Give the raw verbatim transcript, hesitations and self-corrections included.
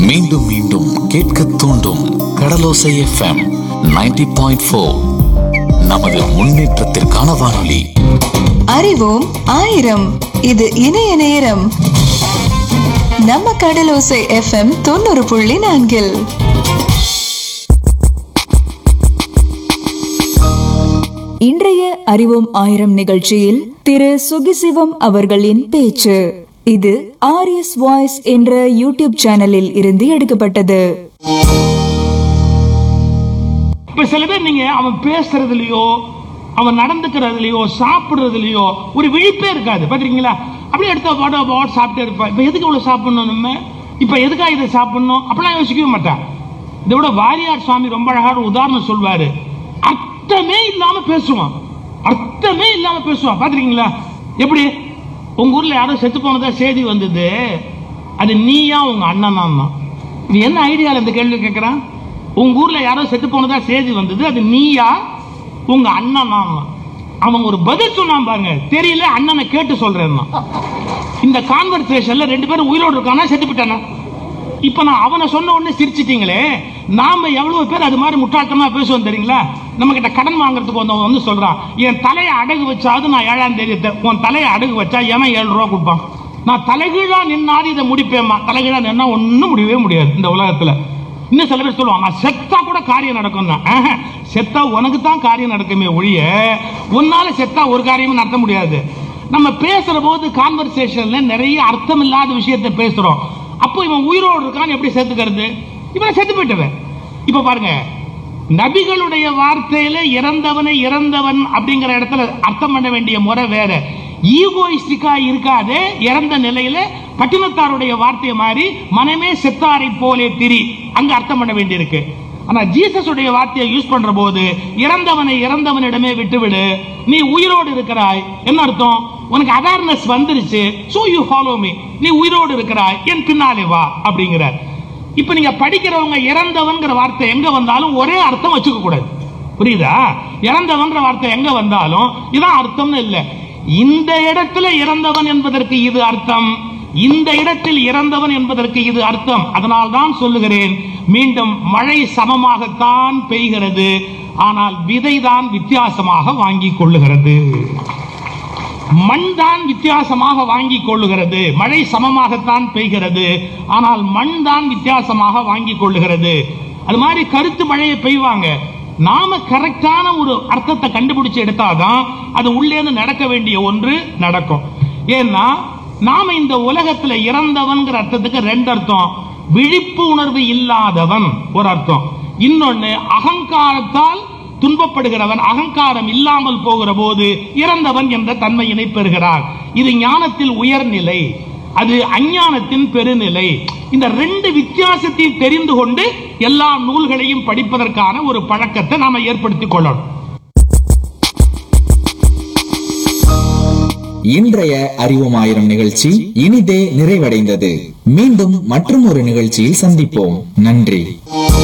மீண்டும் மீண்டும் கேட்க தூண்டும் கடலோசை எஃப்எம் நைன்டி பாயிண்ட் ஃபோர். நமது முன்னேற்றத்திற்கான வானொலி. அறிவோம் ஆயிரம். இது இணைய நேரம். நம்ம கடலோசை எஃப்எம் தொண்ணூறு புள்ளி நான்கில் இன்றைய அறிவோம் ஆயிரம் நிகழ்ச்சியில் திரு சுகிசிவம் அவர்களின் பேச்சு. இது ஆர்எஸ் வாய்ஸ் என்ற யூடியூப் சேனலில் இருந்து எடுக்கப்பட்டது. இப்ப சில பேர் நீங்க அவன் பேசுறதுலயோ அவன் நடந்துக்கிறதுலயோ சாப்பிடுறதுலயோ ஒரு விழிப்பே இருக்காது, பாத்திருக்கீங்களா? அப்படியே எடுத்த பாட பாட் சாப்பிட்டே இருப்பா. இப்ப எதுக்கு இவ்வளவு சாப்பிடணும், நம்ம இப்ப எதுக்காக இதை சாப்பிடணும் அப்படிலாம் யோசிக்கவே மாட்டான். இதை விட வாரியார் சுவாமி ரொம்ப அழகான உதாரணம் சொல்வாரு. அர்த்தமே இல்லாம பேசுவான், அர்த்தமே இல்லாம பேசுவான், பாத்திருக்கீங்களா? எப்படி? உங்க ஊர்ல யாரும் செத்து போனதா செய்தி வந்தது, அது நீயா உங்க அண்ணன் தான். இது என்ன ஐடியால இந்த கேள்வி கேட்கிறான்? உங்க ஊர்ல யாரோ செத்து போனதா செய்தி வந்தது, அது நீயா உங்க அண்ணன் தான். அவன் ஒரு பதில் சொன்னான் பாருங்க, தெரியல, அண்ணனை கேட்டு சொல்றேன். இந்த கான்வர்சேஷன்ல ரெண்டு பேரும் உயிரோடு இருக்கானா செத்து போட்டானா? இப்ப நான் அவனை சொன்ன உடனே சிரிச்சிட்டீங்களே, நாம எவ்வளவு பேர் அது மாதிரி முட்டாட்டமா பேசுவோம் தெரியுங்களா? நம்ம கிட்ட கடன் வாங்குறதுக்கு வந்தவன் வந்து சொல்றான், என் தலையை அடகு வச்சாது நான் ஏழாம் தேதி, உன் தலையை அடகு வச்சா எவன் ஏழு ரூபா கொடுப்பான், நான் தலைகீழா நின்னாது இதை முடிப்பேமா. தலைகீழா நின்னா ஒன்னும் முடியவே முடியாது இந்த உலகத்துல. இன்னும் சில பேர் சொல்லுவாங்க, செத்தா கூட காரியம் நடக்கும் தான். செத்தா உனக்கு தான் காரியம் நடக்குமே ஒழிய உன்னால செத்தா ஒரு காரியமும் நடத்த முடியாது. நம்ம பேசுற போது கான்வர்சேஷன்ல நிறைய அர்த்தம் இல்லாத விஷயத்தை பேசுறோம். அப்போ இவன் உயிரோடு இருக்கான்னு எப்படி சேர்த்துக்கிறது? இவன் செத்து போயிட்டவன். இப்ப பாருங்க, நபிகளுடைய வார்த்தையில இறந்தவனை இறந்தவன் அப்படிங்கிற இடத்துல அர்த்தம் பண்ண வேண்டிய முறை வேற. ஈகோயிஸ்டிக்கா இருக்காது. இறந்த நிலையில பட்டினத்தாருடைய வார்த்தை மாதிரி மனமே செத்தாரை போலே திரி, அங்க அர்த்தம் பண்ண வேண்டி இருக்கு. ஆனா ஜீசஸ் உடைய வார்த்தையை யூஸ் பண்ற போது இறந்தவனை இறந்தவனிடமே விட்டுவிடு, நீ உயிரோடு இருக்கிறாய். என்ன அர்த்தம்? உனக்கு அவேர்னஸ் வந்துருச்சு, சோ யூ ஃபாலோ மீ, நீ உயிரோடு இருக்கிறாய், என் பின்னாலே வா அப்படிங்கிறார். இப்ப நீங்க படிக்கிறவங்க இறந்தவன்கிற வார்த்தை எங்க வந்தாலும் ஒரே அர்த்தம் வச்சுக்க கூடாது, புரியுதா? இறந்தவன்ற வார்த்தை எங்க வந்தாலும் இதான் அர்த்தம்னு இல்ல. இந்த இடத்துல இறந்தவன் என்பதற்கு இது அர்த்தம், இந்த இடத்தில் இறந்தவன் என்பதற்கு இது அர்த்தம். அதனால் தான் சொல்லுகிறேன், மீண்டும் மழை சமமாகத்தான் பெய்கிறது, ஆனால் விதை தான் வித்தியாசமாக வாங்கிக் கொள்ளுகிறது. மண் தான் வித்தியாசமாக வாங்கிக் கொள்ளுகிறது. மழை சமமாகத்தான் பெய்கிறது, ஆனால் மண் தான் வித்தியாசமாக வாங்கிக் கொள்ளுகிறது. அது மாதிரி கருத்து மழையை பெய்வாங்க. நாம கரெக்டான ஒரு அர்த்தத்தை கண்டுபிடிச்சு எடுத்தாதான் அது உள்ளே நடக்க வேண்டிய ஒன்று நடக்கும். ஏன்னா நாம இந்த உலகத்துல இறந்தவன்கிற அர்த்தத்துக்கு ரெண்டு அர்த்தம். விழிப்பு உணர்வு இல்லாதவன் ஒரு அர்த்தம், இன்னொன்னு அகங்காரத்தால் துன்பப்படுகிறவன், அகங்காரம் இல்லாமல் போகிற போது இறந்தவன் என்ற தன்மையினை பெறுகிறார். இது ஞானத்தில் உயர்நிலை, அது அஞ்ஞானத்தின் பெருநிலை. இந்த ரெண்டு வித்தியாசத்தை தெரிந்து கொண்டு எல்லா நூல்களையும் படிப்பதற்கான ஒரு பழக்கத்தை நாம ஏற்படுத்திக் கொள்ளணும். இன்றைய அறிவோம் ஆயிரம் நிகழ்ச்சி இனிதே நிறைவடைந்தது. மீண்டும் மற்றும் ஒரு நிகழ்ச்சியில் சந்திப்போம். நன்றி.